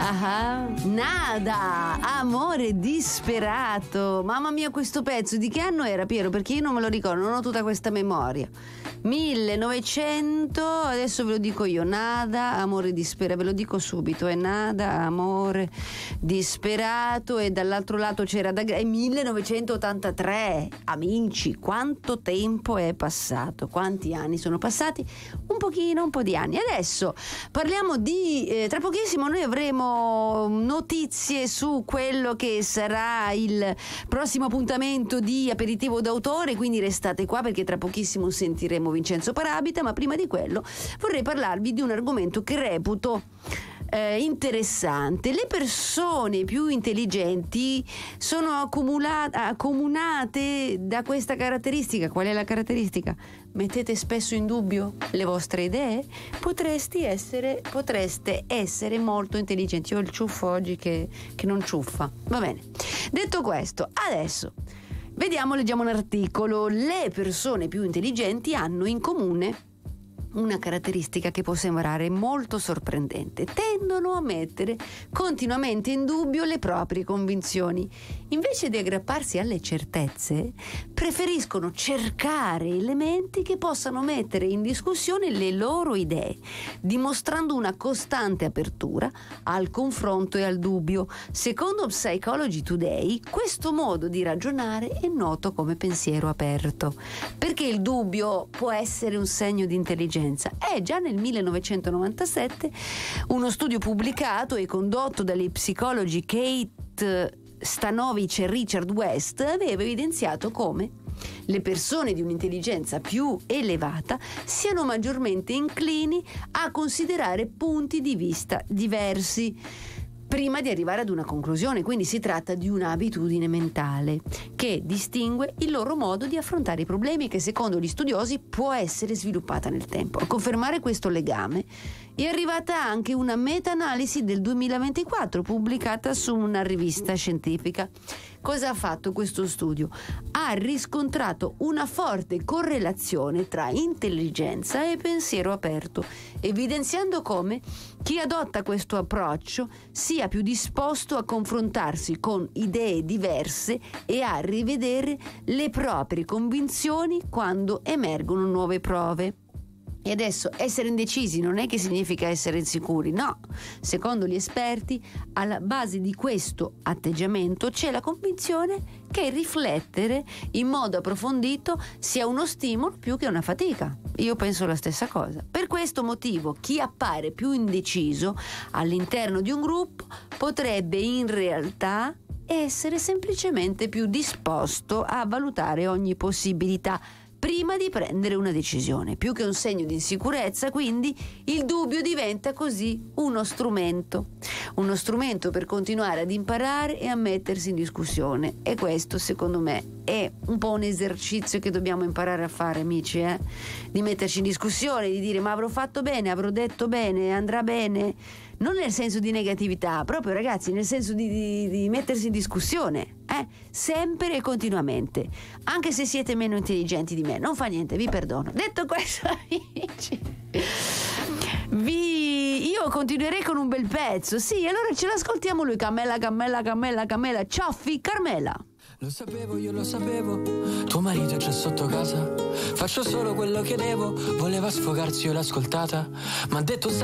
Nada, amore disperato. Mamma mia, questo pezzo di che anno era, Piero? Perché io non me lo ricordo, non ho tutta questa memoria. 1900, adesso ve lo dico io. Nada, amore disperato, ve lo dico subito, è Nada, amore disperato, e dall'altro lato c'era è 1983. Amici, quanto tempo è passato, quanti anni sono passati? Un po' di anni. Adesso parliamo di tra pochissimo noi avremo notizie su quello che sarà il prossimo appuntamento di Aperitivo d'autore, quindi restate qua perché tra pochissimo sentiremo Vincenzo Parabita, ma prima di quello vorrei parlarvi di un argomento che reputo interessante. Le persone più intelligenti sono accomunate da questa caratteristica. Qual è la caratteristica? Mettete spesso in dubbio le vostre idee? Potreste essere molto intelligenti. Io ho il ciuffo oggi che non ciuffa. Va bene. Detto questo, adesso leggiamo un articolo. Le persone più intelligenti hanno in comune una caratteristica che può sembrare molto sorprendente: tendono a mettere continuamente in dubbio le proprie convinzioni. Invece di aggrapparsi alle certezze, preferiscono cercare elementi che possano mettere in discussione le loro idee, dimostrando una costante apertura al confronto e al dubbio. Secondo Psychology Today, questo modo di ragionare è noto come pensiero aperto. Perché il dubbio può essere un segno di intelligenza? Già nel 1997 uno studio pubblicato e condotto dagli psicologi Kate Stanovic e Richard West aveva evidenziato come le persone di un'intelligenza più elevata siano maggiormente inclini a considerare punti di vista diversi prima di arrivare ad una conclusione. Quindi si tratta di un'abitudine mentale che distingue il loro modo di affrontare i problemi e che secondo gli studiosi può essere sviluppata nel tempo. A confermare questo legame è arrivata anche una meta-analisi del 2024 pubblicata su una rivista scientifica. Cosa ha fatto questo studio? Ha riscontrato una forte correlazione tra intelligenza e pensiero aperto, evidenziando come chi adotta questo approccio sia più disposto a confrontarsi con idee diverse e a rivedere le proprie convinzioni quando emergono nuove prove. E adesso essere indecisi non è che significa essere insicuri, no. Secondo gli esperti, alla base di questo atteggiamento c'è la convinzione che riflettere in modo approfondito sia uno stimolo più che una fatica. Io penso la stessa cosa. Per questo motivo, chi appare più indeciso all'interno di un gruppo potrebbe in realtà essere semplicemente più disposto a valutare ogni possibilità prima di prendere una decisione. Più che un segno di insicurezza, quindi, il dubbio diventa così uno strumento per continuare ad imparare e a mettersi in discussione. E questo, secondo me, è un po' un esercizio che dobbiamo imparare a fare, amici, di metterci in discussione, di dire: ma avrò fatto bene, avrò detto bene, andrà bene? Non nel senso di negatività, proprio, ragazzi, nel senso di mettersi in discussione, sempre e continuamente, anche se siete meno intelligenti di me, non fa niente, vi perdono. Detto questo, amici, io continuerei con un bel pezzo. Sì, allora ce l'ascoltiamo lui. Camella, Cioffi, Carmela. Lo sapevo, io lo sapevo, tuo marito c'è sotto casa, faccio solo quello che devo, voleva sfogarsi, io l'ho ascoltata, ma ha detto